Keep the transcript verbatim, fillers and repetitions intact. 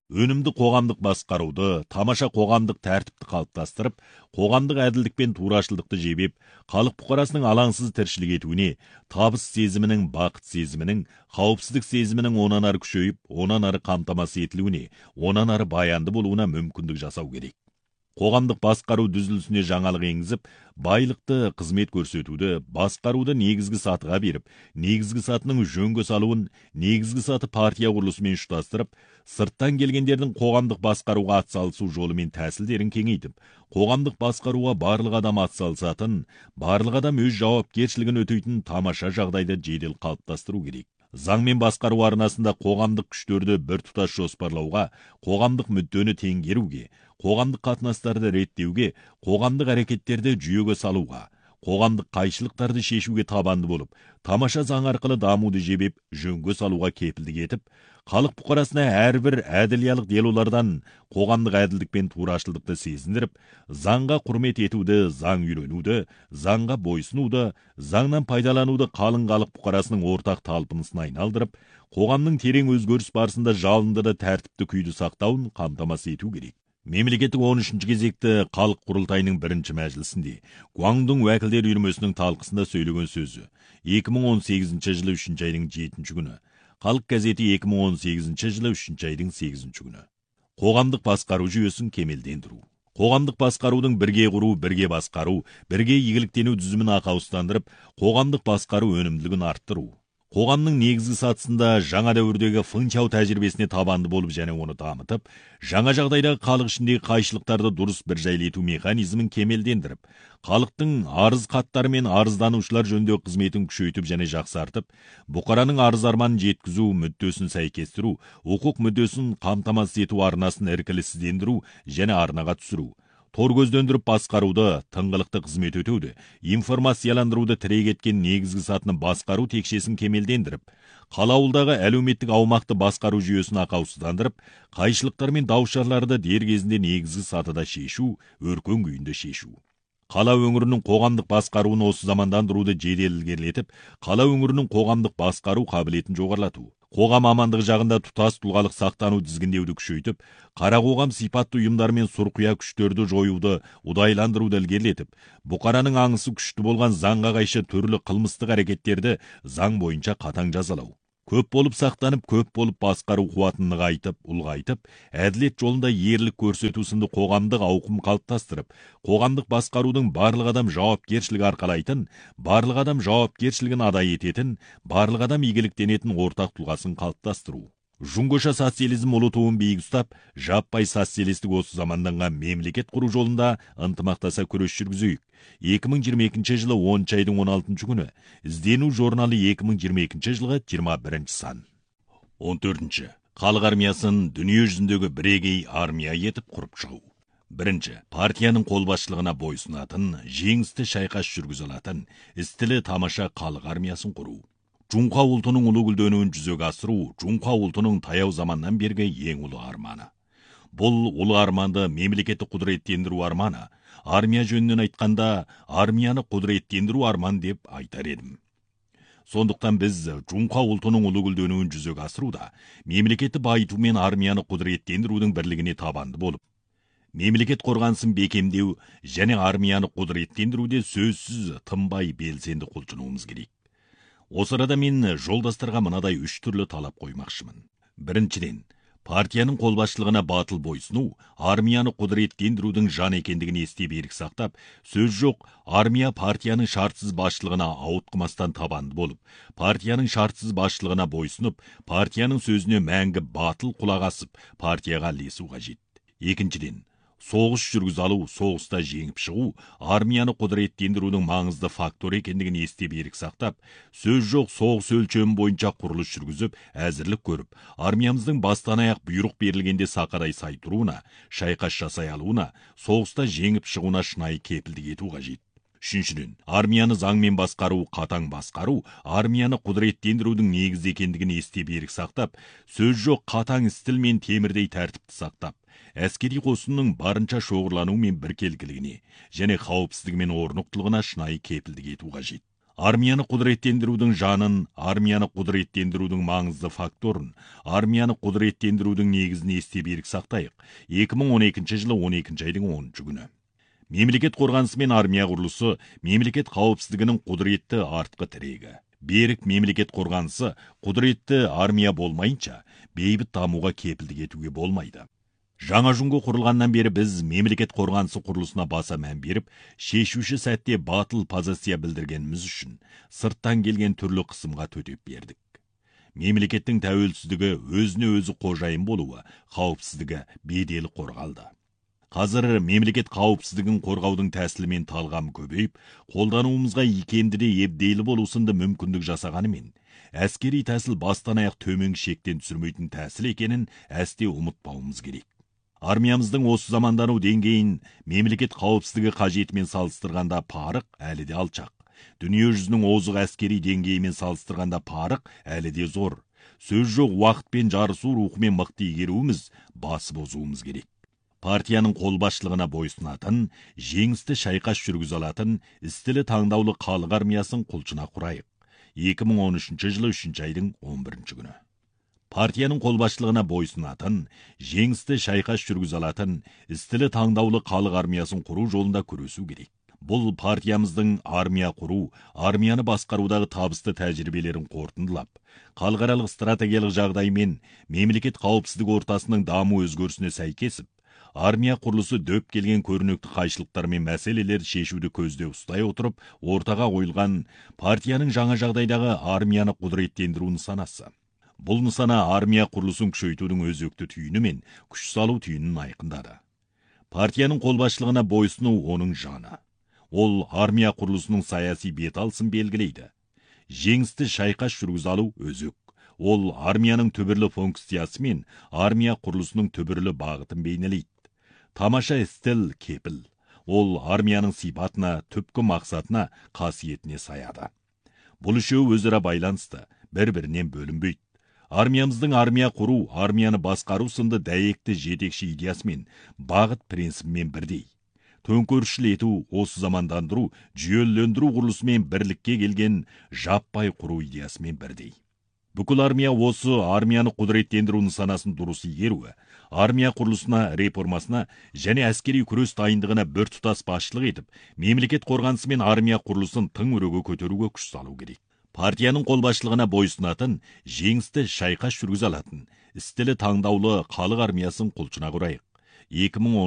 Өнімді қоғамдық басқаруды, тамаша қоғамдық тәртіпті қалыптастырып, қоғамдық әділдік пен турашылдықты жебеп, халық бұқарасының алаңсыз тіршілік етуіне, табыс сезімінің, бақыт сезімінің, қауіпсіздік сезімінің онан ары күшейіп, онан ары қамтамасыз етілуіне, онан ары баянды болуына мүмкіндік жасау керек. Қоғамдық басқару дүзілісіне жаңалық енгізіп, байлықты қызмет көрсетуді, басқаруды негізгі сатыға беріп, негізгі сатының жөнге салуын, негізгі саты партия құрылысымен ұштастырып, сырттан келгендердің қоғамдық басқаруға атсалысу жолымен тәсілдерін кеңейтіп, қоғамдық басқаруға барлық адам атсалысатын, барлық адам өз жауапкершілігін өтейтін тамаша жағдайды жедел қалыптастыру керек. Заңмен басқару арнасында қоғамдық күштерді біртұтас жоспарлауға, қоғамдық мүддені теңгеруге, қоғамдық қатынастарды реттеуге, қоғамдық әрекеттерді жүйеге салуға, қоғамдық қайшылықтарды шешуге табанды болып, тамаша заң арқылы дамуды жебеп, жөнге салуға кепілдік етіп, халық бұқарасына әрбір әділиялық делулардан қоғамдық әділдік пен турашылдықты сезіндіріп, заңға құрмет етуді, заң үйренуді, заңға бойсынуды, заңнан пайдалануды қалың халық бұқарасының ортақ талпынысына айналдырып, қоғамның терең өзгеріс барысында жалынды да тәртіпті күйді сақтауын қамтамасыз ету керек. Мемлекеттік он үшінші кезекті халық құрылтайының бірінші мәжілісінде Гуандун уәкілдер үйірмесінің талқысында сөйлеген сөзі екі мың он сегізінші жылы үшінші айдың жетінші күні, Халық газеті екі мың он сегізінші жылы үшінші айдың сегізінші күні. Қоғамдық басқару жүйесін кемелдендіру. Қоғамдық басқарудың бірге құру, бірге басқару, бірге игіліктену түзімін ақауыстандырып, қоғамдық басқару өнімділігін арттыру. Қоғамның негізгі сатысында жаңа дәуірдегі фынчау тәжірибесіне табанды болып және оны дамытып, жаңа жағдайдағы халық ішіндегі қайшылықтарды дұрыс бір жайлету механизмін кемелдендіріп, халықтың арыз хаттары мен арызданушылар жөніндегі қызметін күшейтіп және жақсартып, бұқараның арыз арманын жеткізу, мүддесін сәйкестіру, құқық мүддесін қамтамасыз ету арнасын іркіліссіздендіру және арнаға түсіру. Тор көздендіріп басқаруды, тыңғылықты қызмет өтеуді, информацияландыруды тірек еткен негізгі сатының басқару текшесін кемелдендіріп, қала ауылдағы әлеуметтік аумақты басқару жүйесін ақаусыздандырып, қайшылықтар мен даушарларды дер кезінде негізгі сатыда шешу, өркен күйінде шешу. Қала өңірінің қоғамдық басқаруын осы замандандыруды жедел ілгерілетіп, қала өңірінің қоғамдық басқару қабілетін жоғарлату. Қоғам амандығы жағында тұтас тұлғалық сақтану тізгіндеуді күшейтіп, қара қоғам сипатты ұйымдар мен сұрқия күштерді жоюды, ұдайландыруды ілгерілетіп, бұқараның аңысы күшті болған заңға қайшы түрлі қылмыстық әрекеттерді заң бойынша қатаң жазалау. Көп болып сақтанып, көп болып басқару қуатын нығайтып, ұлғайтып, әділет жолында ерлік көрсету сынды қоғамдық ауқым қалыптастырып, қоғамдық басқарудың барлық адам жауапкершілігі арқалайтын, барлық адам жауапкершілігін адай ететін, барлық адам игіліктенетін ортақ тұлғасын қалыптастыру. Жұңғыша социализм ұлы туын биік ұстап, жаппай социалистік осы заманданған мемлекет құру жолында ынтымақтаса күрес жүргізейік. екі мың жиырма екінші жылы оныншы айдың он алтыншы күні, іздену журналы екі мың жиырма екінші жылғы жиырма бірінші сан. он төртінші. Халық армиясын дүние жүзіндегі бірегей армия етіп құрып шығу. Бірінші. Партияның қолбасшылығына бойсынатын, жеңісті шайқас жүргізе алатын, істілі тамаша халық армиясын құру. Жұңқа ұлтының ұлы гүлденуін жүзеге асыру, Жұңқа ұлтының таяу заманнан бергі ең ұлы арманы. Бұл ұлы арманды мемлекетті құдіреттендіру арманы, армия жөнінен айтқанда, армияны құдіреттендіру арман деп айтар едім. Сондықтан біз Жұңқа ұлтының ұлы гүлденуін жүзеге асыруда, мемлекетті байыту мен армияны құдіреттендірудің бірлігіне табанды болып, мемлекет қорғансын бекемдеу және армияны құдіреттендіруде сөзсіз тынбай белсенді құлшынуымыз керек. Осы арада мен жолдастарға мынадай үш түрлі талап қоймақшымын. Біріншіден, партияның қолбасшылығына батыл бойсыну, армияны құдіреттендірудің жан екендігін есте берік сақтап, сөз жоқ, армия партияның шартсыз басшылығына ауытқымастан табанды болып, партияның шартсыз басшылығына бойсынып, партияның сөзіне мәңгі батыл құлақ асып, партияға ілесу қажет. Екіншіден, соғыс жүргізе алу, соғыста жеңіп шығу, армияны құдіреттендірудің маңызды фактор екендігін есте берік сақтап, сөз жоқ, соғыс өлшемі бойынша құрылыс жүргізіп, әзірлік көріп, армиямыздың бастан аяқ бұйрық берілгенде сақадай сай тұруына, шайқас жасай алуына, соғыста жеңіп шығуына шынайы кепілдік ету қажет. Үшіншіден, армияны заңмен басқару, қатаң басқару, армияны құдіреттендірудің негізі екендігін есте берік сақтап, сөз жоқ, қатаң стіл мен темірдей тәртіпті сақтап, әскери қосынның барынша шоғырлану мен біркелкілігіне және қауіпсіздігі мен орнықтылығына шынайы кепілдік ету қажет. Армияны құдыреттендірудің жанын, армияны құдыреттендірудің маңызды факторын, армияны құдыреттендірудің негізін есте берік сақтайық. екі мың он екінші жылы он екінші айдың оныншы күні. Мемлекет қорғанысы мен армия құрылысы мемлекет қауіпсіздігінің құдіретті артқы тірегі. Берік мемлекет қорғанысы құдіретті армия болмайынша бейбіт дамуға кепілдік етуге болмайды. Жаңа жүнге құрылғаннан бері біз мемлекет қорғанысы құрылысына баса мән беріп, шешуші сәтте батыл позиция білдіргеніміз үшін сырттан келген түрлі қысымға төтеп бердік. Мемлекеттің тәуелсіздігі, өзіне өзі қожайын болуы, қауіпсіздігі беделі қорғалды. Қазір мемлекет қауіпсіздігін қорғаудың тәсілімен талғамы көбейіп, қолдануымызға икемді де ебделі болу сынды мүмкіндік жасағанымен, әскери тәсіл бастан аяқ төмен шектен түсірмейтін тәсіл екенін әсте ұмытпауымыз керек. Армиямыздың осы замандану деңгейін мемлекет қауіпсіздігі қажетімен салыстырғанда парық әлі де алшақ. Дүние жүзінің озық әскери деңгейімен салыстырғанда парық әлі де зор. Сөз жоқ, уақытпен жарысу рухымен мықты игеруіміз, басы бозуымыз керек. Партияның қолбасшылығына бойсынатын, жеңісті шайқас жүргізе алатын, істілі таңдаулы халық армиясын құлшына құрайық. екі мың он үшінші жылы үшінші айдың он бірінші күні. Партияның қолбасшылығына бойсынатын, жеңісті шайқас жүргізе алатын, істілі таңдаулы халық армиясын құру жолында күресу керек. Бұл партиямыздың армия құру, армияны басқарудағы табысты тәжірибелерін қорытындылап, халықаралық стратегиялық жағдай мен мемлекет қауіпсіздік ортасының даму өзгерісіне сәйкесіп, армия құрылысы дөп келген көрнекті қайшылықтар мен мәселелерді шешуді көзде ұстай отырып, ортаға қойылған партияның жаңа жағдайдағы армияны құдыреттендіру нысанасы. Бұл нысана армия құрылысын күшейтудің өзекті түйіні мен күш салу түйінін айқындады. Партияның қолбасшылығына бойсыну оның жаны. Ол армия құрылысының саяси бет алысын белгілейді. Жеңісті шайқас жүргізе алу өзек. Ол армияның түбірлі функциясы мен армия құрылысының түбірлі бағытын бейнелейді. Тамаша стил кепіл. Ол армияның сипатына, түпкі мақсатына, қасиетіне саяды. Бұл үшеуі өзара байланысты, бір-бірінен бөлінбейді. Армиямыздың армия құру, армияны басқару сынды дәйекті жетекші идеясымен, бағыт принципімен бірдей. Төңкерісшіл ету, осы замандандыру, жүйелендіру құрылысымен бірлікке келген жаппай құру идеясымен бірдей. Бүкіл армия осы армияны құдыреттендіру нысанасын дұрыс игеруі, армия құрылысына, реформасына және әскери күрес дайындығына бір тұтас басшылық етіп, мемлекет қорғанысы мен армия құрылысын тың өріге көтеруге күш салу керек. Партияның қолбасшылығына бойсынатын, жеңісті шайқас жүргізе алатын, істілі таңдаулы халық армиясын құлшына құрайық. екі мың он